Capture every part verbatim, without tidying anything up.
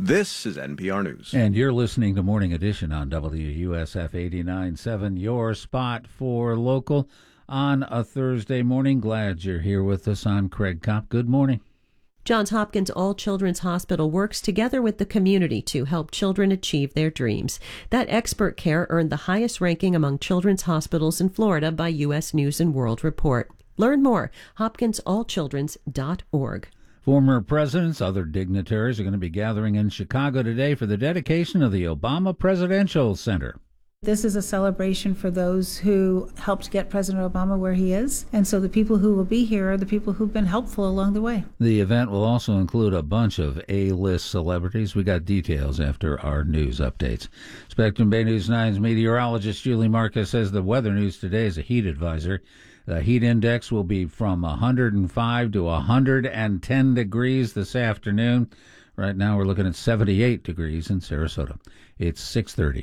This is N P R News. And you're listening to Morning Edition on W U S F eighty-nine point seven, your spot for local on a Thursday morning. Glad you're here with us. I'm Craig Kopp. Good morning. Johns Hopkins All Children's Hospital works together with the community to help children achieve their dreams. That expert care earned the highest ranking among children's hospitals in Florida by U S News and World Report. Learn more, hopkins all children's dot org. Former presidents, other dignitaries are going to be gathering in Chicago today for the dedication of the Obama Presidential Center. This is a celebration for those who helped get President Obama where he is. And so the people who will be here are the people who've been helpful along the way. The event will also include a bunch of A-list celebrities. We got details after our news updates. Spectrum Bay News nine's meteorologist Julie Marcus says the weather news today is a heat advisor. The heat index will be from one hundred five to one hundred ten degrees this afternoon. Right now we're looking at seventy-eight degrees in Sarasota. It's six thirty.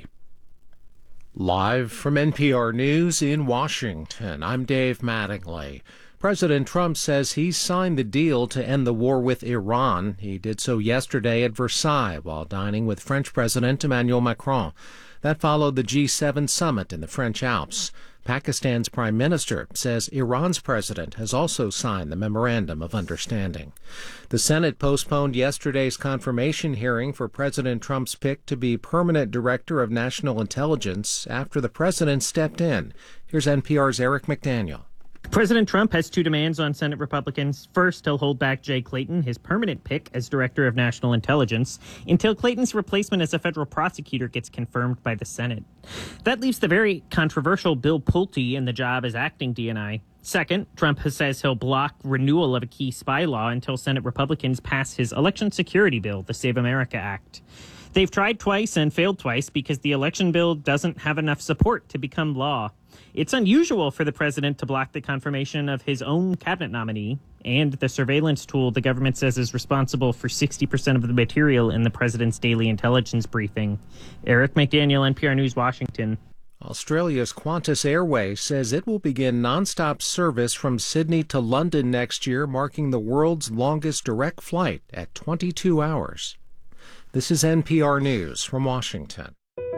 Live from N P R News in Washington, I'm Dave Mattingly. President Trump says he's signed the deal to end the war with Iran. He did so yesterday at Versailles while dining with French President Emmanuel Macron. That followed the G seven summit in the French Alps. Pakistan's prime minister says Iran's president has also signed the Memorandum of Understanding. The Senate postponed yesterday's confirmation hearing for President Trump's pick to be permanent director of national intelligence after the president stepped in. Here's N P R's Eric McDaniel. President Trump has two demands on Senate Republicans. First, he'll hold back Jay Clayton, his permanent pick as Director of National Intelligence, until Clayton's replacement as a federal prosecutor gets confirmed by the Senate. That leaves the very controversial Bill Pulte in the job as acting D N I. Second, Trump says he'll block renewal of a key spy law until Senate Republicans pass his election security bill, the Save America Act. They've tried twice and failed twice because the election bill doesn't have enough support to become law. It's unusual for the president to block the confirmation of his own cabinet nominee and the surveillance tool the government says is responsible for sixty percent of the material in the president's daily intelligence briefing. Eric McDaniel, N P R News, Washington. Australia's Qantas Airways says it will begin nonstop service from Sydney to London next year, marking the world's longest direct flight at twenty-two hours. This is N P R News from Washington.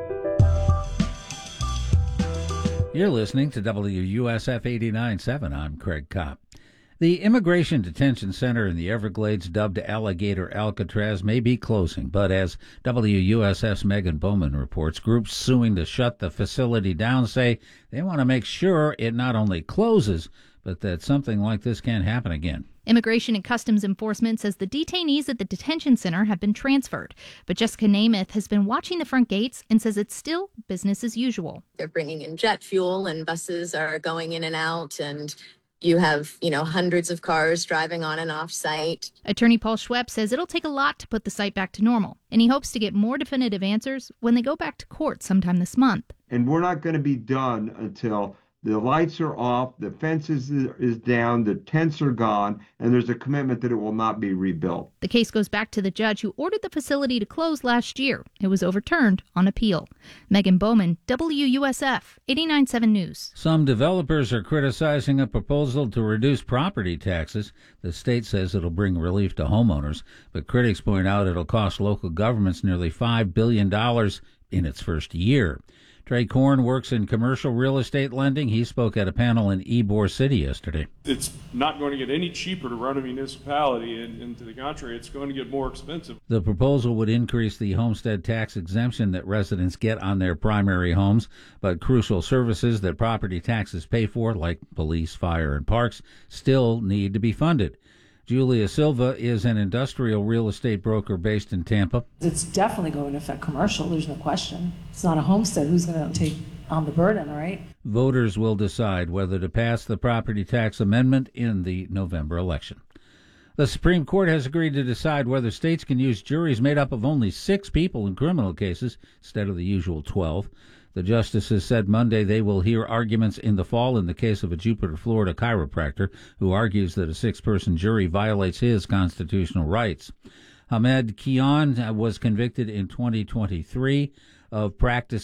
You're listening to W U S F eighty-nine point seven. I'm Craig Kopp. The Immigration Detention Center in the Everglades, dubbed Alligator Alcatraz, may be closing, but as W U S F's Megan Bowman reports, groups suing to shut the facility down say they want to make sure it not only closes, but that something like this can't happen again. Immigration and Customs Enforcement says the detainees at the detention center have been transferred. But Jessica Namath has been watching the front gates and says it's still business as usual. They're bringing in jet fuel and buses are going in and out, and you have, you know, hundreds of cars driving on and off site. Attorney Paul Schwepp says it'll take a lot to put the site back to normal, and he hopes to get more definitive answers when they go back to court sometime this month. And we're not going to be done until the lights are off, the fence is, is down, the tents are gone, and there's a commitment that it will not be rebuilt. The case goes back to the judge who ordered the facility to close last year. It was overturned on appeal. Megan Bowman, W U S F, eighty-nine point seven News. Some developers are criticizing a proposal to reduce property taxes. The state says it'll bring relief to homeowners, but critics point out it'll cost local governments nearly five billion dollars in its first year. Trey Korn works in commercial real estate lending. He spoke at a panel in Ybor City yesterday. It's not going to get any cheaper to run a municipality, and, and to the contrary, it's going to get more expensive. The proposal would increase the homestead tax exemption that residents get on their primary homes, but crucial services that property taxes pay for, like police, fire, and parks, still need to be funded. Julia Silva is an industrial real estate broker based in Tampa. It's definitely going to affect commercial, there's no question. It's not a homestead. Who's going to take on the burden, right? Voters will decide whether to pass the property tax amendment in the November election. The Supreme Court has agreed to decide whether states can use juries made up of only six people in criminal cases instead of the usual twelve. The justices said Monday they will hear arguments in the fall in the case of a Jupiter, Florida chiropractor who argues that a six-person jury violates his constitutional rights. Hamed Kian was convicted in twenty twenty-three of practicing